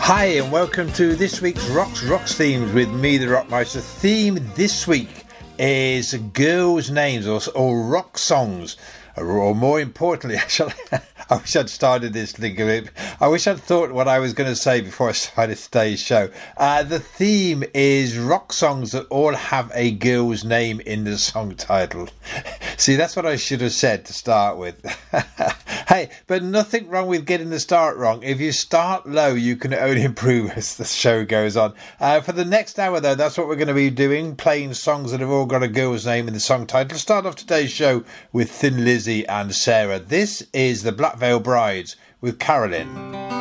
Hi and welcome to this week's Rocks Themes with me, the Rockmeister. Theme this week is girls' names or rock songs, or more importantly, I wish I'd started this thing a bit. I wish I'd thought what I was going to say before I started today's show. The theme is rock songs that all have a girl's name in the song title. See, that's what I should have said to start with. Hey, but nothing wrong with getting the start wrong. If you start low, you can only improve as the show goes on. For the next hour, though, that's what we're going to be doing, playing songs that have all got a girl's name in the song title. Start off today's show with Thin Lizzy and Sarah. This is the Black Veil Brides with Carolyn.